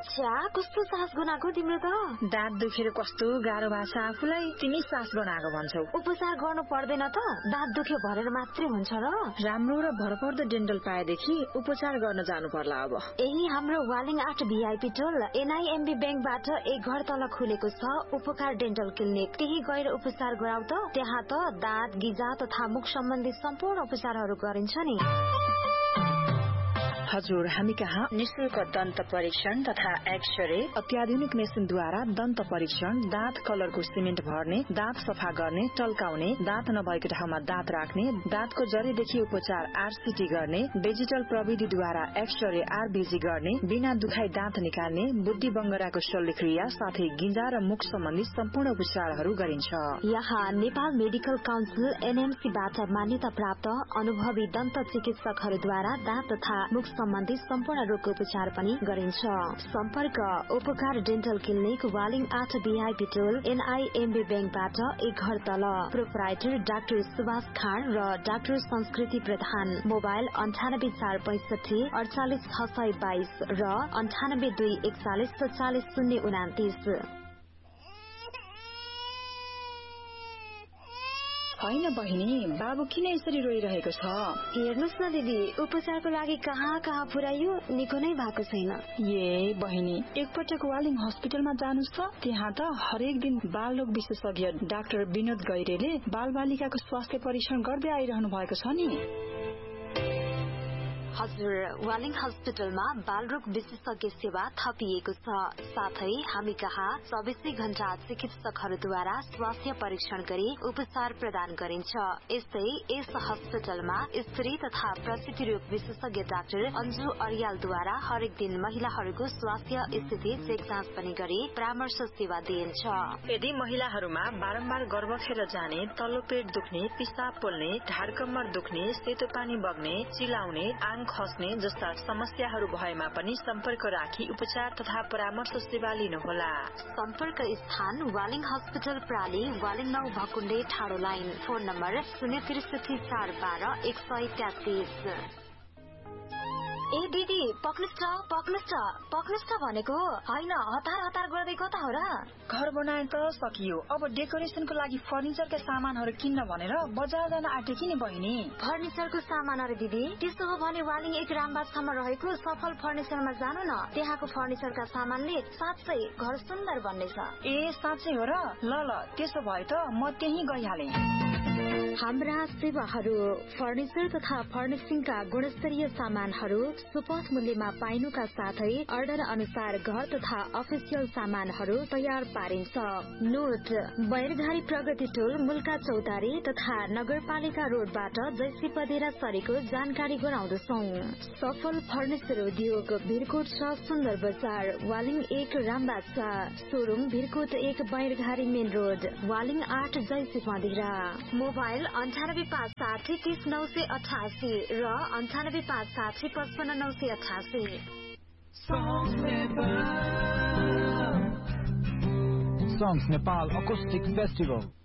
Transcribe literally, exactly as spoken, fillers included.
छ्या कस्तो सास बनाएको तिम्रो त दाँत दुखेर कस्तो गाह्रो भएको छ आफूलाई तिमी सास बनाएको भन्छौ उपचार गर्नु पर्दैन त दाँत दुख्यो भनेर मात्रै हुन्छ र राम्रो र भरपर्दो डेन्टल पाएदेखि उपचार गर्न जानु पर्ला अब यही हाम्रो वालिङ आठ भीआईपी टोल एनआईएमबी बैंकबाट एक घर तल खुलेको छ उपकार डेन्टल क्लिनिक त्यही गएर उपचार गराउ त त्यहाँ त दाँत गिजा तथा मुख सम्बन्धी सम्पूर्ण उपचारहरू गरिन्छ नि हजुर हामी कहाँ निशुल्क दन्त परीक्षण तथा एक्सरे अत्याधुनिक मेसिनद्वारा दन्त परीक्षण दाँत कलरको सिमेन्ट भर्ने दाँत सफा गर्ने टल्काउने दाँत नभएको ठाउँमा दाँत राख्ने दाँतको जरीदेखि उपचार आरसीटी गर्ने डिजिटल प्रविधिद्वारा एक्सरे आरबीजी गर्ने बिना दुखाई दाँत निकाल्ने बुद्धि बंगराको शल्यक्रिया साथै गिजा र मुख सम्बन्धी सम्पूर्ण उपचारहरू गरिन्छ यहाँ नेपाल मेडिकल काउन्सिल एनएमसीबाट मान्यता प्राप्त अनुभवी दन्त चिकित्सकहरूद्वारा दाँत तथा मुख सम्बन्धी सम्पूर्ण रोगको उपचार पनि गरिन्छ सम्पर्क उपकार डेन्टल क्लिनिक वालिङ आठ भीआईपी टोल एनआईएमबी बैंकबाट एक घर तल प्रोपराइटर डाक्टर सुभाष खान र डाक्टर संस्कृति प्रधान मोबाइल अन्ठानब्बे चार पैंसठी अडचालिस छ सय बाइस र अन्ठानब्बे दुई एकचालिस सत्तालिस शून्य उनातिस होइन बहिनी बाबु किन यसरी रोइरहेको छ हेर्नुस् न दिदी उपचारको लागि कहाँ कहाँ पुर्यायो निको नै भएको छैन ए बहिनी एकपटक वालिङ हस्पिटलमा जानुस् त त्यहाँ त हरेक दिन बाल रोग विशेषज्ञ डाक्टर विनोद गैरेले बाल बालिकाको स्वास्थ्य परीक्षण गर्दै आइरहनु भएको छ नि हजुर वालिङ हस्पिटलमा बालरोग विशेषज्ञ सेवा थपिएको छ साथै हामी कहाँ चौबिसै घण्टा चिकित्सकहरूद्वारा स्वास्थ्य परीक्षण गरी उपचार प्रदान गरिन्छ यस्तै यस हस्पिटलमा स्त्री तथा प्रसूति रोग विशेषज्ञ डाक्टर अन्जु अर्यालद्वारा हरेक दिन महिलाहरूको स्वास्थ्य स्थिति चेक जाँच पनि गरी परामर्श सेवा दिइन्छ यदि महिलाहरूमा बारम्बार गर्भ खेर जाने तल्लो पेट दुख्ने पिसाब पोल्ने ढाड कम्मर दुख्ने सेतो पानी बग्ने चिलाउने आङ खस्ने जस्ता समस्याहरू भएमा पनि सम्पर्क राखी उपचार तथा परामर्श सेवा लिनुहोला सम्पर्क स्थान वालिङ हस्पिटल प्राली वालिङ नौ भकुण्डे ठाडो लाइन फोन नम्बर शून्य त्रिसठी चार बाह्र एक सय तेत्तीस ए दिदी पक्नुस् त पक्नुस् त पक्नुस् त भनेको होइन हतार हतार गर्दै कता हो र घर बनाए त सकियो अब डेकोरेसनको लागि फर्निचरका सामानहरू किन्न भनेर बजार जान आँटेकी नि बहिनी फर्निचरको सामानहरू दिदी त्यसो हो भने वालिङ एक रामबागसम्म रहेको सफल फर्निचरमा जानु न त्यहाँको फर्निचरका सामानले साँच्चै घर सुन्दर बन्नेछ ए साँच्चै हो र ल ल त्यसो भए त म त्यही गइहाले हाम्रा सेवाहरू फर्निचर तथा फर्निशिङका गुणस्तरीय सामानहरू सुपथ मूल्यमा पाइनुका साथै अर्डर अनुसार घर तथा अफिसियल सामानहरू तयार पारिन्छ नोट बैरघारी प्रगति टोल मुल्का चौतारी तथा नगरपालिका रोडबाट जैसी पदेरा सरेको जानकारी गराउँदछौ सफल फर्निचर उद्योग भिरकोट छ सुन्दर बजार वालिङ एक रामबाग छ सोरूम भिरकोट एक बैरघारी मेन रोड वालिङ आठ जैसी पदेरा मोबाइल अन्ठानब्बे पाँच साठी तीस नौ सय अठासी र अन्ठानब्बे पाँच साठी पचपन्न नौ सय अठासी Songs Nepal Acoustic Festival